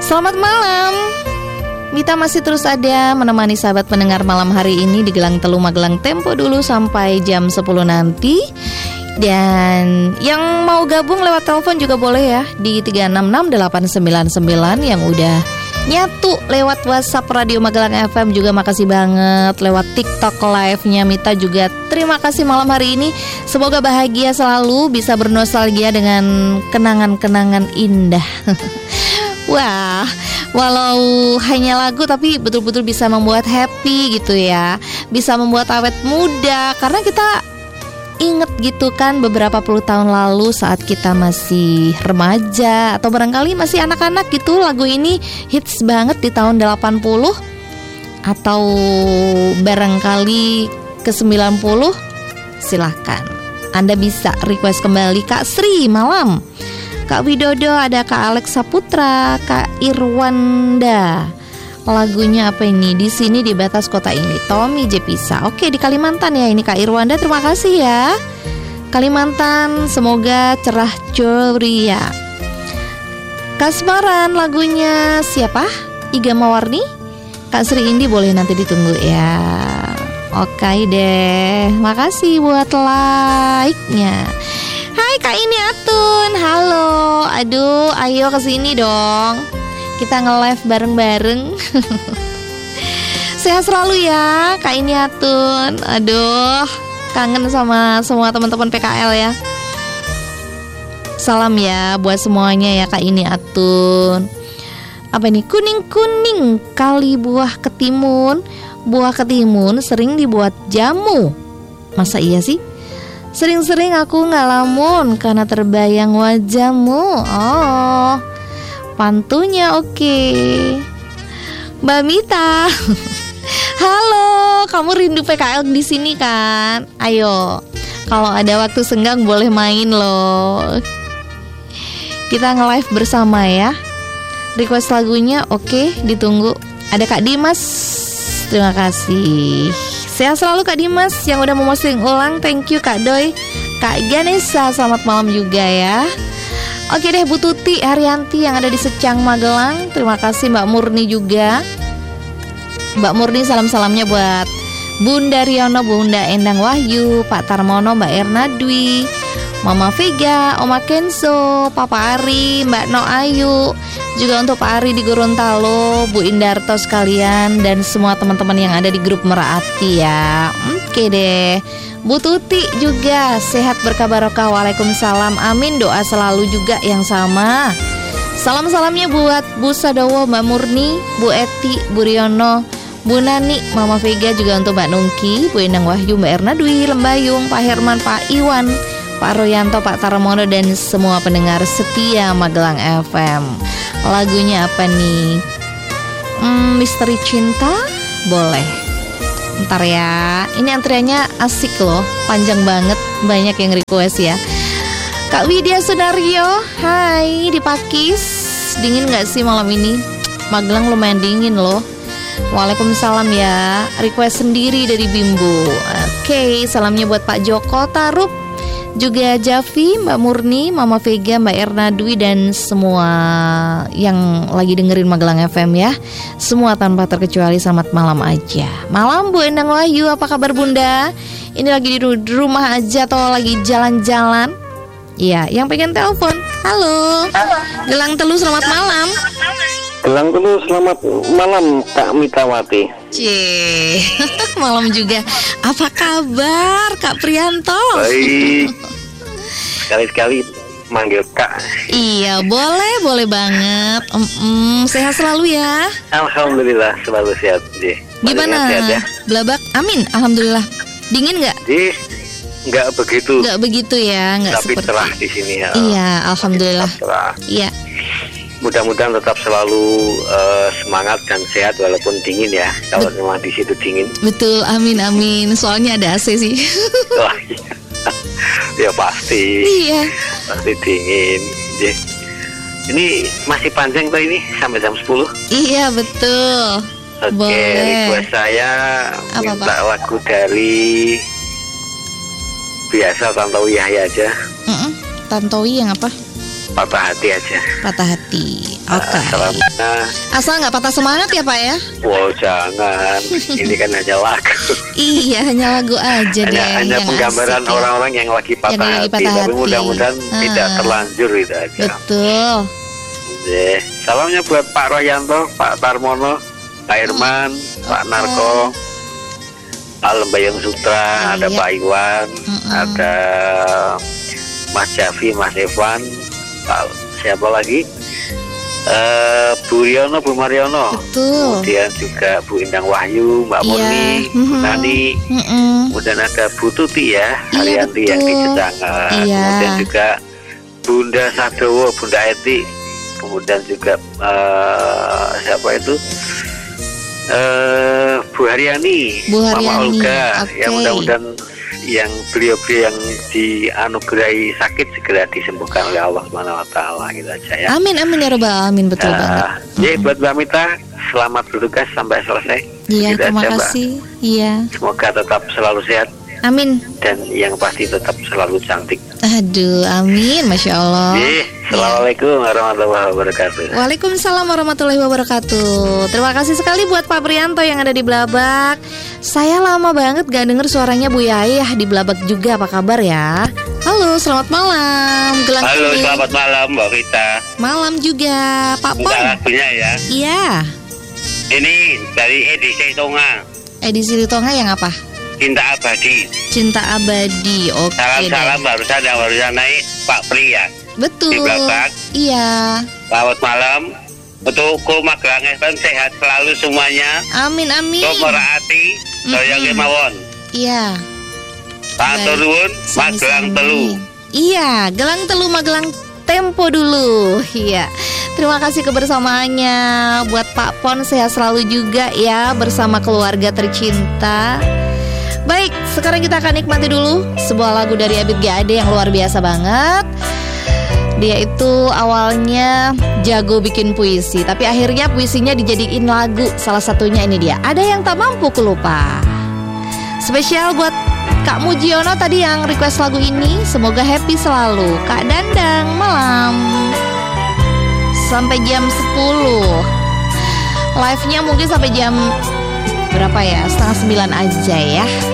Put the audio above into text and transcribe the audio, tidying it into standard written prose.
Selamat malam. Mita masih terus ada menemani sahabat pendengar malam hari ini di Gelang Telu Magelang Tempo dulu sampai jam 10 nanti. Dan yang mau gabung lewat telepon juga boleh ya di 3668999. Yang udah nyatu lewat WhatsApp Radio Magelang FM juga makasih banget. Lewat TikTok live-nya Mita juga terima kasih malam hari ini. Semoga bahagia selalu, bisa bernostalgia dengan kenangan-kenangan indah. Wah, walau hanya lagu tapi betul-betul bisa membuat happy gitu ya. Bisa membuat awet muda. Karena kita inget gitu kan beberapa puluh tahun lalu saat kita masih remaja atau barangkali masih anak-anak gitu, lagu ini hits banget di tahun 80 atau barangkali ke 90. Silahkan Anda bisa request kembali. Kak Sri malam, Kak Widodo, ada Kak Alex Saputra, Kak Irwanda. Lagunya apa ini? Di sini di batas kota ini, Tommy Jepisa. Oke, di Kalimantan ya ini Kak Irwanda, terima kasih ya. Kalimantan, semoga cerah ceria. Kasmaran, lagunya siapa? Iga Mawarni. Kak Sri Indi boleh nanti ditunggu ya. Oke deh, makasih buat like-nya. Hai Kak Ini Atun, halo. Aduh, ayo kesini dong, kita nge-live bareng-bareng. Sehat selalu ya Kak Ini Atun. Aduh, kangen sama semua teman-teman PKL ya. Salam ya buat semuanya ya Kak Ini Atun. Apa ini? Kuning-kuning kali buah ketimun. Buah ketimun sering dibuat jamu. Masa iya sih? Sering-sering aku ngalamun karena terbayang wajahmu. Oh, pantunya oke. Mbak Mita. Halo, kamu rindu PKL di sini kan? Ayo, kalau ada waktu senggang boleh main loh. Kita nge-live bersama ya. Request lagunya oke, ditunggu. Ada Kak Dimas. Terima kasih. Sehat selalu Kak Dimas yang udah memposting ulang. Thank you Kak Doi. Kak Ganesha, selamat malam juga ya. Oke deh, Bu Tuti Haryanti yang ada di Secang Magelang. Terima kasih Mbak Murni juga. Mbak Murni salam-salamnya buat Bunda Riono, Bunda Endang Wahyu, Pak Tarmono, Mbak Erna Dwi, Mama Vega, Oma Kenzo, Papa Ari, Mbak No Ayu. Juga untuk Pak Ari di Gorontalo, Bu Indarto sekalian, dan semua teman-teman yang ada di grup Meraati ya. Oke deh, Bu Tuti juga sehat berkah barokah. Waalaikumsalam, amin, doa selalu juga yang sama. Salam-salamnya buat Bu Sadowo, Mbak Murni, Bu Eti, Bu Riono, Bu Nani, Mama Vega, juga untuk Mbak Nungki, Bu Endang Wahyu, Mbak Erna Dwi, Lembayung, Pak Herman, Pak Iwan, Pak Royanto, Pak Tarmono, dan semua pendengar setia Magelang FM. Lagunya apa nih? Misteri Cinta? Boleh. Ntar ya. Ini antriannya asik loh, panjang banget, banyak yang request ya. Kak Widya Sunario, hai di Pakis. Dingin gak sih malam ini? Magelang lumayan dingin loh. Waalaikumsalam ya. Request sendiri dari Bimbo. Oke, salamnya buat Pak Joko Tarup, juga Javi, Mbak Murni, Mama Vega, Mbak Erna Dwi, dan semua yang lagi dengerin Magelang FM ya. Semua tanpa terkecuali selamat malam aja. Malam Bu Endang Wahyu, apa kabar Bunda? Ini lagi di rumah aja atau lagi jalan-jalan? Iya, yang pengen telepon. Halo. Gelang Telu selamat malam. Gelang Telu selamat malam Kak Mitawati. Cie. Malam juga. Apa kabar Kak Prianto? Baik. Sekali-sekali manggil Kak. Iya, boleh banget. Sehat selalu ya. Alhamdulillah selalu sehat. Gimana? Sehat, ya? Blabak? Amin, alhamdulillah. Dingin nggak? Nggak begitu. Nggak begitu ya, nggak tapi seperti. cerah di sini ya. Iya, alhamdulillah. Cerah. Iya. Mudah-mudahan tetap selalu semangat dan sehat walaupun dingin ya. Kalau memang di situ dingin. Betul, amin. Soalnya ada AC sih. Wah, ya pasti. Iya. Pasti dingin. Ini masih panjang tuh ini sampai jam 10. Iya, betul. Oke, request saya minta lagu dari biasa Tantowi Yahya aja. Tantowi yang apa? patah hati aja. Patah hati. Oke. Selamanya. Asal nggak patah semangat ya Pak ya? Wow, jangan. Ini kan hanya lagu. Iya, hanya lagu aja deh. Hanya yang penggambaran asik, ya. orang-orang yang lagi patah Yang lagi hati. patah Tapi hati. mudah-mudahan tidak terlanjur itu aja. Betul. Salamnya buat Pak Royanto, Pak Tarmono, Pak Irman, Pak Narko, Pak Lembayung Sutra, ada Iya. Pak Iwan, ada Mas Javi, Mas Evan, Pak siapa lagi? Bu Riono, Bu Mariono, Betul. kemudian juga Bu Indang Wahyu, Mbak Iya. Murni, Bu Nani, kemudian ada Bu Tuti ya, Iya, Haryanti yang di betul. Cedangan, Iya. kemudian juga Bunda Sadowo, Bunda Eti, kemudian juga siapa itu? Bu Haryani, Bu Mama Haryani, Olga, oke. ya mudah-mudahan yang beliau-beliau yang dianugerahi sakit segera disembuhkan oleh Allah SWT gitu aja ya. Amin amin ya robbal alamin, betul banget. Ya buat Mbak Mita, selamat bertugas sampai selesai. Iya, Gitu terima aja, Mbak. kasih. Iya. Semoga tetap selalu sehat Amin. dan yang pasti tetap selalu cantik. Aduh, amin, masya Allah. Assalamualaikum warahmatullahi wabarakatuh. Waalaikumsalam warahmatullahi wabarakatuh. Terima kasih sekali buat Pak Prianto yang ada di Blabak. Saya lama banget gak denger suaranya Bu Yayah di Blabak juga. Apa kabar ya? Halo, selamat malam. Gelang Halo, Kuning. selamat malam Mbak Vita. Malam juga Pak Pon. Minta lagunya ya. Iya. Ini dari edisi Tonga, Edisi Litonga yang apa? Cinta Abadi. Cinta Abadi. Oke Salam-salam deh. barusan naik Pak Pri ya. Betul. Di Blabak. Iya. Selamat malam. Untuk kru Magelang FM sehat selalu semuanya. Amin amin. Kru Meraati, saya kemawon. Iya. Pak Turun, Magelang Sami-sami. Telu. Iya, Gelang Telu Magelang Tempo dulu. Iya. Terima kasih kebersamaannya. Buat Pak Pon sehat selalu juga ya bersama keluarga tercinta. Baik, sekarang kita akan nikmati dulu sebuah lagu dari Abid G.A.D yang luar biasa banget. Dia itu awalnya jago bikin puisi, tapi akhirnya puisinya dijadiin lagu. Salah satunya ini dia, Ada Yang Tak Mampu Lupa. Spesial buat Kak Mujiono tadi yang request lagu ini. Semoga happy selalu. Kak Dandang, malam. Sampai jam 10. Live-nya mungkin sampai jam berapa ya? 8:30 aja ya.